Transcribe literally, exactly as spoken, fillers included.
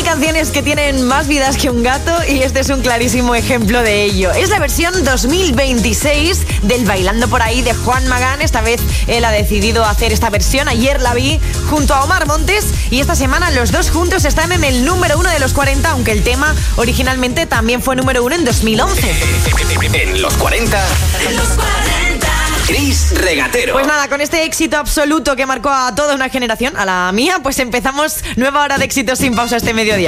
canciones que tienen más vidas que un gato y este es un clarísimo ejemplo de ello. Es la versión dos mil veintiséis del Bailando por ahí de Juan Magán. Esta vez él ha decidido hacer esta versión. Ayer la vi junto a Omar Montes y esta semana los dos juntos están en el número uno de los cuarenta, aunque el tema originalmente también fue número uno en dos mil once. En los cuarenta. En los cuarenta. Chris Regatero. Pues nada, con este éxito absoluto que marcó a toda una generación, a la mía, pues empezamos nueva hora de éxitos sin pausa este mediodía.